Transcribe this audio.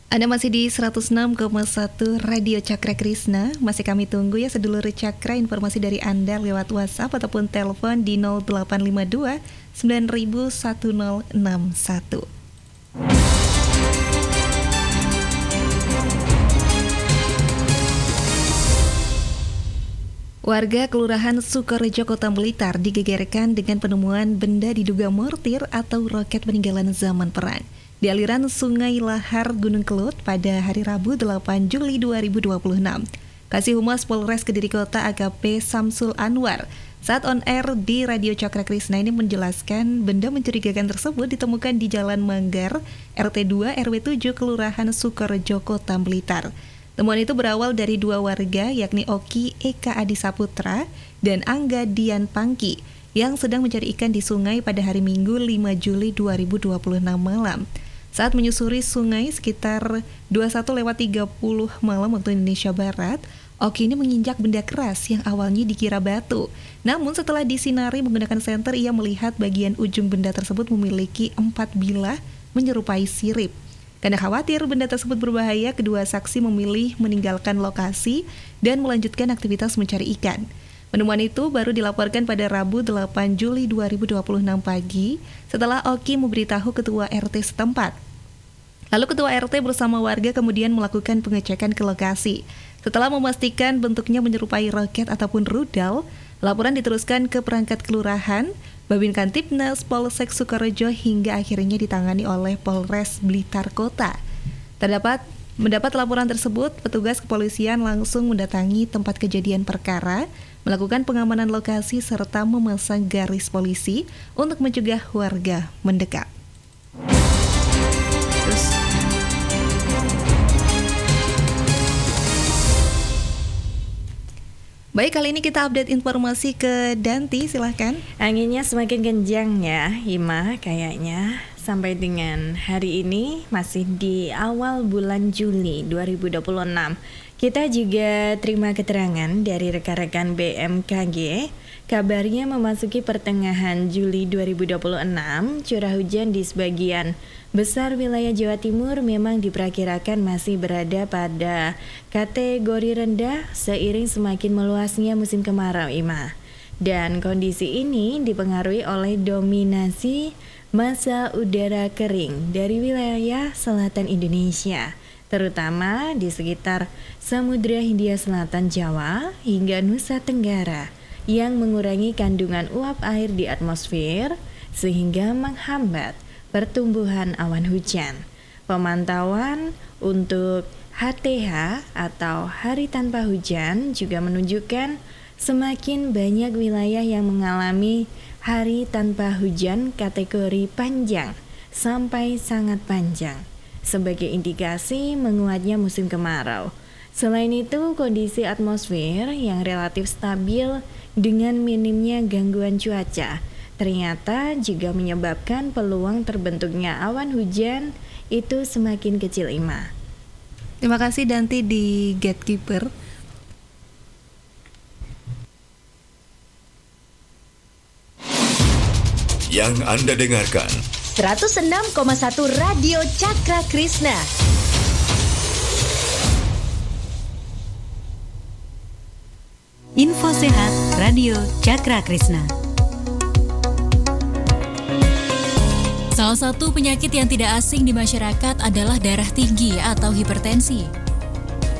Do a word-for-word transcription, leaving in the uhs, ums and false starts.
Anda masih di seratus enam koma satu Radio Cakra Krishna. Masih kami tunggu ya sedulur Cakra, informasi dari Anda lewat WhatsApp ataupun telepon di nol delapan lima dua sembilan nol nol satu nol enam satu. Warga Kelurahan Sukorejo, Kota Blitar digegerkan dengan penemuan benda diduga mortir atau roket peninggalan zaman perang di aliran Sungai Lahar Gunung Kelut pada hari Rabu delapan Juli dua ribu dua puluh enam. Kasih Humas Polres Kediri Kota A K P Samsul Anwar saat on air di Radio Cakra Krishna ini menjelaskan benda mencurigakan tersebut ditemukan di Jalan Manggar R T dua R W tujuh Kelurahan Sukorejo, Kota Blitar. Temuan itu berawal dari dua warga yakni Oki Eka Adi Saputra dan Angga Dian Pangki yang sedang mencari ikan di sungai pada hari Minggu lima Juli dua ribu dua puluh enam malam. Saat menyusuri sungai sekitar dua puluh satu lewat tiga puluh malam waktu Indonesia Barat, Oki ini menginjak benda keras yang awalnya dikira batu. Namun setelah disinari menggunakan senter, ia melihat bagian ujung benda tersebut memiliki empat bilah menyerupai sirip. Karena khawatir benda tersebut berbahaya, kedua saksi memilih meninggalkan lokasi dan melanjutkan aktivitas mencari ikan. Penemuan itu baru dilaporkan pada Rabu delapan Juli dua ribu dua puluh enam pagi setelah Oki memberitahu ketua R T setempat. Lalu ketua R T bersama warga kemudian melakukan pengecekan ke lokasi. Setelah memastikan bentuknya menyerupai roket ataupun rudal, laporan diteruskan ke perangkat kelurahan, Babin Kantipnas, Polsek Sukorejo hingga akhirnya ditangani oleh Polres Blitar Kota. Terdapat mendapat laporan tersebut, petugas kepolisian langsung mendatangi tempat kejadian perkara, melakukan pengamanan lokasi serta memasang garis polisi untuk mencegah warga mendekat. Terus Baik, kali ini kita update informasi ke Danti, silahkan. Anginnya semakin kencang ya, Ima, kayaknya. Sampai dengan hari ini, masih di awal bulan Juli dua ribu dua puluh enam. Kita juga terima keterangan dari rekan-rekan B M K G. Kabarnya memasuki pertengahan Juli dua ribu dua puluh enam, curah hujan di sebagian besar wilayah Jawa Timur memang diperkirakan masih berada pada kategori rendah seiring semakin meluasnya musim kemarau, Ima. Dan kondisi ini dipengaruhi oleh dominasi massa udara kering dari wilayah selatan Indonesia, terutama di sekitar Samudra Hindia Selatan Jawa hingga Nusa Tenggara, yang mengurangi kandungan uap air di atmosfer sehingga menghambat pertumbuhan awan hujan. Pemantauan untuk H T H atau hari tanpa hujan juga menunjukkan semakin banyak wilayah yang mengalami hari tanpa hujan kategori panjang sampai sangat panjang sebagai indikasi menguatnya musim kemarau. Selain itu, kondisi atmosfer yang relatif stabil dengan minimnya gangguan cuaca ternyata juga menyebabkan peluang terbentuknya awan hujan itu semakin kecil, Ima. Terima kasih Danti di Gatekeeper. Yang Anda dengarkan seratus enam koma satu Radio Cakra Krishna. Info Sehat Radio Cakra Krishna. Salah satu penyakit yang tidak asing di masyarakat adalah darah tinggi atau hipertensi.